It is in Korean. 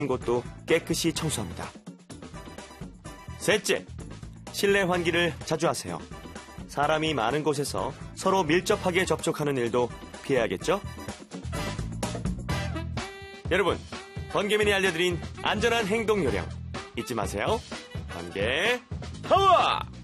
곳도 깨끗이 청소합니다. 셋째, 실내 환기를 자주 하세요. 사람이 많은 곳에서 서로 밀접하게 접촉하는 일도 피해야겠죠? 여러분, 번개맨이 알려드린 안전한 행동 요령 잊지 마세요. 번개 파워!